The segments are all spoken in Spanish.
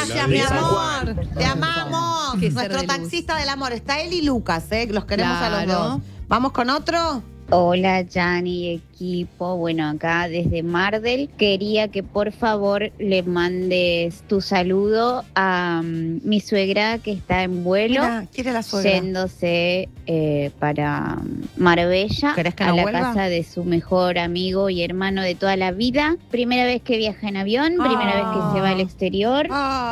Gracias, mi amor. Te amamos. Qué ser Nuestro de luz. taxista del amor. Está él y Lucas, los queremos a los Claro. dos. ¿Vamos con otro? Hola, Yanni, equipo. Bueno, acá desde Mardel quería que por favor le mandes tu saludo a mi suegra que está en vuelo, Mira, quiere la suegra. yéndose para Marbella, ¿Querés que a no la vuelva? casa de su mejor amigo y hermano de toda la vida. Primera vez que viaja en avión, primera vez que se va al exterior.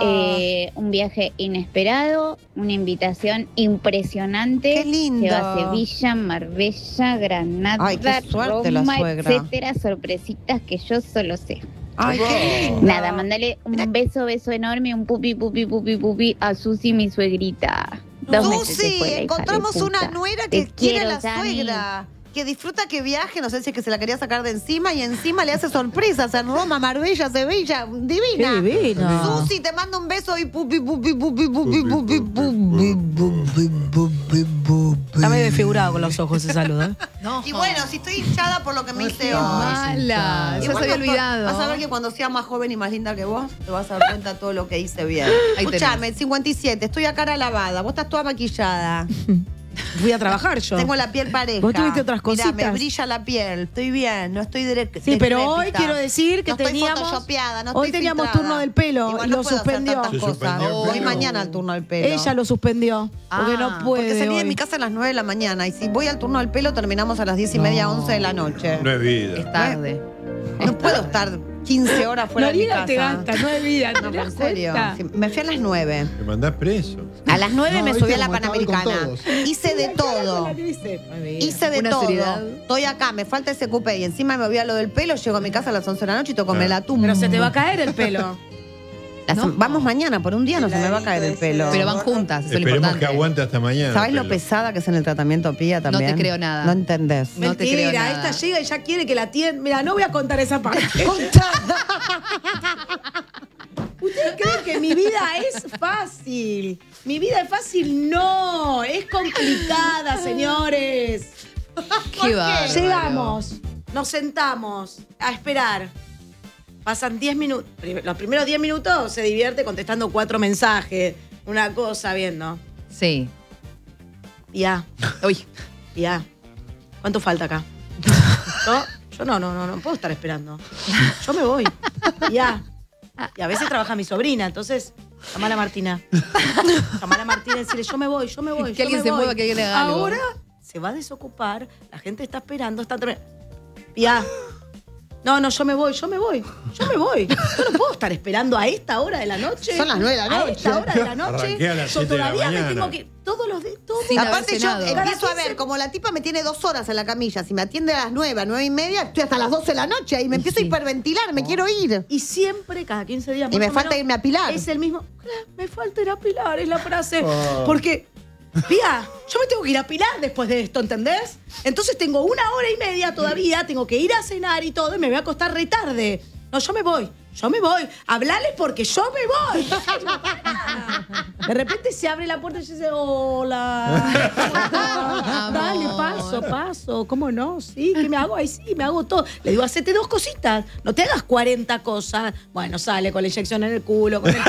Un viaje inesperado, una invitación impresionante. Qué lindo. Se va a Sevilla, Marbella, Granada, Ay, qué suerte la Roma, suegra. etcétera, sorpresitas que yo solo sé. Ay, qué lindo. Nada, mandale un beso enorme, un pupi, pupi, pupi, pupi a Susi, mi suegrita. 2 meses se Susi, fue la hija de encontramos puta. una nuera Te que quiere a quiero, la Dani. suegra. Que disfruta que viaje, no sé si es que se la quería sacar de encima y encima le hace sorpresas en Roma, Marbella, Sevilla, divina. Qué divino. Susi, te mando un beso y pupi, pupi, pupi, pupi, pupi, pupi, pupi, pupi, pupi. Está medio desfigurado con los ojos ese saludo, ¿eh? No. Y bueno, si estoy hinchada por lo que me hice Qué hoy. mala. Ya se Igual había no- olvidado. Vas a ver que cuando sea más joven y más linda que vos, te vas a dar cuenta de todo lo que hice bien. Ahí Escuchame, 57, estoy a cara lavada, vos estás toda maquillada. Fui a trabajar yo. Tengo la piel pareja. Vos tuviste otras Mirá, me cositas. brilla la piel, estoy bien, no estoy Sí, pero hoy quiero decir que no teníamos. Estoy photoshopeada, no hoy estoy teníamos filtrada. turno del pelo Igual y no lo puedo hacer suspendió. tantas Se cosas. suspendió el Hoy pelo. mañana el turno del pelo. Ella lo suspendió. Porque no puede. Porque salí de hoy. mi casa a las 9 de la mañana y si voy al turno del pelo terminamos a las 10:30, 11 de la noche. No es vida. Es tarde. No puedo estar 15 horas fuera de mi Noriega casa. te gasta, no es vida. No, pero en serio. Sí, me fui a las 9. Me mandás preso. A las 9 No, me viste subí a la cómo estaba hoy con Panamericana. todos. Hice de todo. Hice de Una todo. seriedad. Estoy acá, me falta ese cupé y encima me voy a lo del pelo, llego a mi casa a las 11 de la noche y toco me la tumbo. Pero se te va a caer el pelo. ¿No? Vamos mañana, por un día no se me va a caer el pelo. Pero van juntas, eso es lo Esperemos importante. que aguante hasta mañana. ¿Sabes lo pelo. pesada que es en el tratamiento Pía también? No te creo nada. No entendés. No te creo Mentira, nada. esta llega y ya quiere que la atienda. Mira, no voy a contar esa parte. ¿Ustedes creen que mi vida es fácil? Mi vida es fácil, no. Es complicada, señores. Qué bárbaro. Llegamos, nos sentamos a esperar. Pasan 10 minutos. Los primeros 10 minutos se divierte contestando 4 mensajes. Una cosa viendo. Sí. Ya, Uy. ya. ¿Cuánto falta acá? Yo no puedo estar esperando. Yo me voy. Ya. Y a veces trabaja mi sobrina, entonces, llamá a la Martina. Llamá a la Martina y decirle, yo me voy. Que yo alguien me se voy. mueva, que alguien le haga algo. Ahora se va a desocupar, la gente está esperando, está ya. No, yo me voy. Yo no puedo estar esperando a esta hora de la noche. Son las 9 de la A noche. esta hora de la noche. Arranqué a las Yo 7 de la todavía me mañana. tengo que. Todos los días. Sin haber Aparte yo cenado. empiezo a ver, como la tipa me tiene 2 horas en la camilla, si me atiende a las 9, a 9:30, estoy hasta las 12 de la noche y me empiezo a hiperventilar, me quiero ir. Y siempre, cada 15 días. Y me más o falta menos, irme a Pilar. Es el mismo. Me falta ir a Pilar, es la frase. Porque, Pía, yo me tengo que ir a Pilar después de esto, ¿entendés? Entonces tengo 1 hora y media todavía, tengo que ir a cenar y todo, y me voy a acostar re tarde. No, yo me voy. Hablales porque yo me voy. De repente se abre la puerta y dice, hola. Dale, paso. ¿Cómo no? Sí, ¿qué me hago? Ahí sí, me hago todo. Le digo, hacete 2 cositas. No te hagas 40 cosas. Bueno, sale con la inyección en el culo, con el...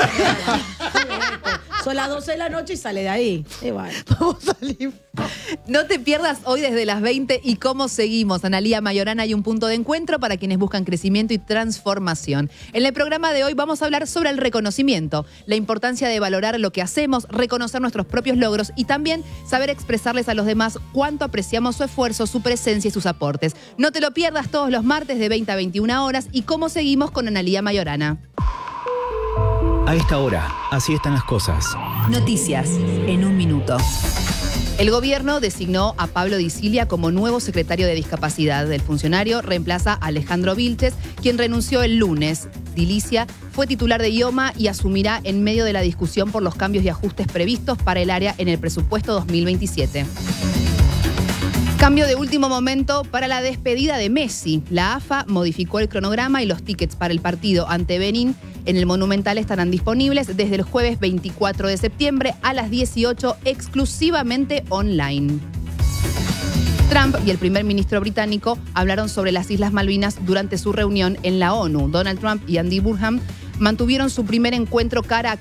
Son las 12 de la noche y sale de ahí. Y bueno. Vamos a salir. No te pierdas hoy desde las 20 y cómo seguimos. Analía Mayorana hay un punto de encuentro para quienes buscan crecimiento y transformación. En el programa de hoy vamos a hablar sobre el reconocimiento, la importancia de valorar lo que hacemos, reconocer nuestros propios logros y también saber expresarles a los demás cuánto apreciamos su esfuerzo, su presencia y sus aportes. No te lo pierdas todos los martes de 20 a 21 horas y cómo seguimos con Analía Mayorana. A esta hora, así están las cosas. Noticias en un minuto. El gobierno designó a Pablo Di Cilia como nuevo secretario de Discapacidad. El funcionario reemplaza a Alejandro Vilches, quien renunció el lunes. Di Cilia fue titular de IOMA y asumirá en medio de la discusión por los cambios y ajustes previstos para el área en el presupuesto 2027. Cambio de último momento para la despedida de Messi. La AFA modificó el cronograma y los tickets para el partido ante Benín en el Monumental estarán disponibles desde el jueves 24 de septiembre a las 18 exclusivamente online. Trump y el primer ministro británico hablaron sobre las Islas Malvinas durante su reunión en la ONU. Donald Trump y Andy Burnham mantuvieron su primer encuentro cara a